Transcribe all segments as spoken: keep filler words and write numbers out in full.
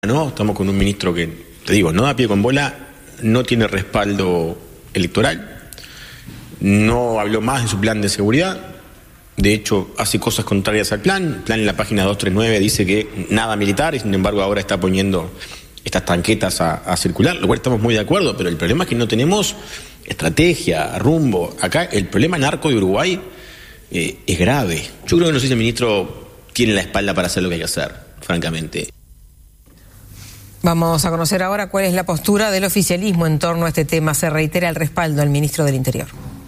No, estamos con un ministro que, te digo, no da pie con bola, no tiene respaldo electoral, no habló más de su plan de seguridad, de hecho hace cosas contrarias al plan. El plan en la página doscientos treinta y nueve dice que nada militar y sin embargo ahora está poniendo estas tanquetas a, a circular, lo cual estamos muy de acuerdo, pero el problema es que no tenemos estrategia, rumbo. Acá el problema narco de Uruguay eh, es grave. Yo creo que no sé si el ministro tiene la espalda para hacer lo que hay que hacer, francamente. Vamos a conocer ahora cuál es la postura del oficialismo en torno a este tema. Se reitera el respaldo al ministro del Interior.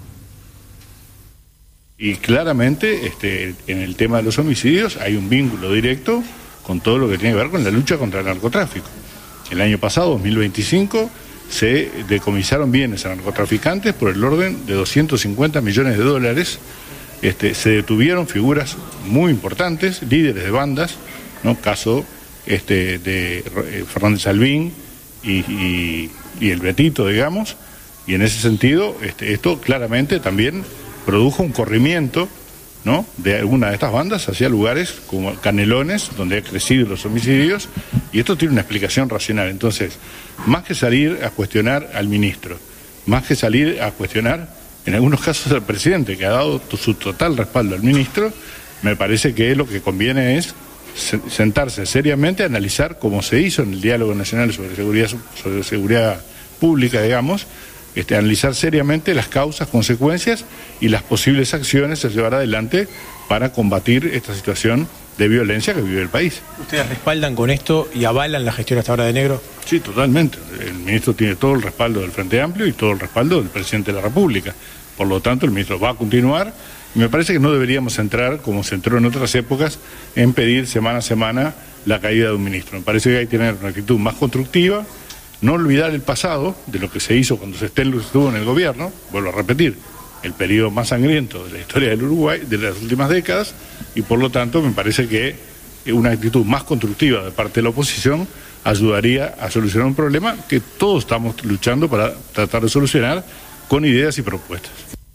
Y claramente este, en el tema de los homicidios hay un vínculo directo con todo lo que tiene que ver con la lucha contra el narcotráfico. El año pasado, dos mil veinticinco, se decomisaron bienes a narcotraficantes por el orden de doscientos cincuenta millones de dólares. Este, se detuvieron figuras muy importantes, líderes de bandas, ¿no? Caso este, de eh, Fernández Albín y, y, y el Betito, digamos, y en ese sentido este, esto claramente también produjo un corrimiento, ¿no?, de alguna de estas bandas hacia lugares como Canelones, donde han crecido los homicidios, y esto tiene una explicación racional. Entonces, más que salir a cuestionar al ministro, más que salir a cuestionar, en algunos casos, al presidente, que ha dado su total respaldo al ministro, me parece que lo que conviene es sentarse seriamente a analizar, como se hizo en el Diálogo Nacional sobre Seguridad, sobre seguridad Pública, digamos, Este, analizar seriamente las causas, consecuencias y las posibles acciones a llevar adelante para combatir esta situación de violencia que vive el país. ¿Ustedes respaldan con esto y avalan la gestión hasta ahora de Negro? Sí, totalmente. El ministro tiene todo el respaldo del Frente Amplio y todo el respaldo del presidente de la República. Por lo tanto, el ministro va a continuar y me parece que no deberíamos entrar, como se entró en otras épocas, en pedir semana a semana la caída de un ministro. Me parece que hay que tener una actitud más constructiva. No olvidar el pasado de lo que se hizo cuando se estuvo en el gobierno, vuelvo a repetir, el periodo más sangriento de la historia del Uruguay, de las últimas décadas, y por lo tanto me parece que una actitud más constructiva de parte de la oposición ayudaría a solucionar un problema que todos estamos luchando para tratar de solucionar con ideas y propuestas.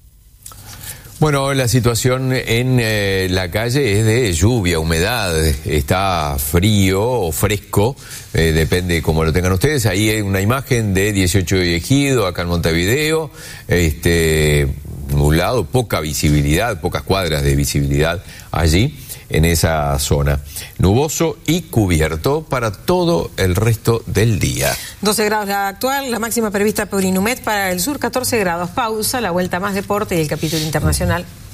Bueno, la situación en eh, la calle es de lluvia, humedad, está frío o fresco, eh, depende cómo lo tengan ustedes. Ahí hay una imagen de dieciocho de Ejido, acá en Montevideo, este, nublado, poca visibilidad, pocas cuadras de visibilidad allí, en esa zona. Nuboso y cubierto para todo el resto del día. doce grados la actual, la máxima prevista por Inumet para el sur, catorce grados. Pausa, la vuelta más deporte y el capítulo internacional.